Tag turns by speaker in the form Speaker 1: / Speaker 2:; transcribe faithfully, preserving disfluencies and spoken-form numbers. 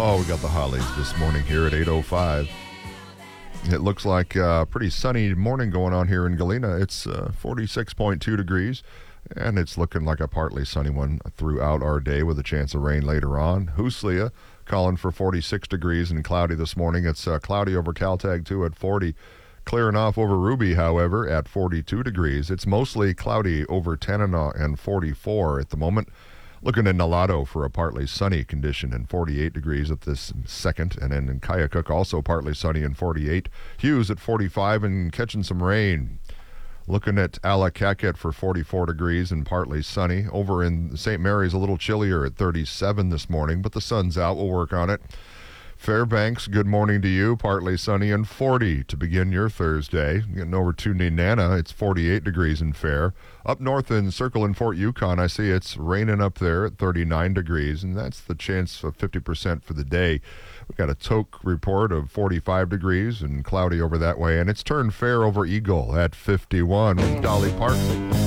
Speaker 1: Oh, we got the Hollies this morning here at eight oh five. It looks like a pretty sunny morning going on here in Galena. It's uh, forty-six point two degrees, and it's looking like a partly sunny one throughout our day with a chance of rain later on. Huslia calling for forty-six degrees and cloudy this morning. It's uh, cloudy over Caltag, too, at forty. Clearing off over Ruby, however, at forty-two degrees. It's mostly cloudy over Tanana and forty-four at the moment. Looking in Nalado for a partly sunny condition and forty-eight degrees at this second. And then in Kayakuk, also partly sunny and forty-eight. Hughes at forty-five and catching some rain. Looking at Alakaket for forty-four degrees and partly sunny. Over in Saint Mary's, a little chillier at thirty-seven this morning, but the sun's out. We'll work on it. Fairbanks, good morning to you. Partly sunny and forty to begin your Thursday. Getting over to Nenana, it's forty-eight degrees in Fair. Up north in Circle in Fort Yukon, I see it's raining up there at thirty-nine degrees, and that's the chance of fifty percent for the day. We've got a Tok report of forty-five degrees and cloudy over that way, and it's turned fair over Eagle at fifty-one with Dolly Parton.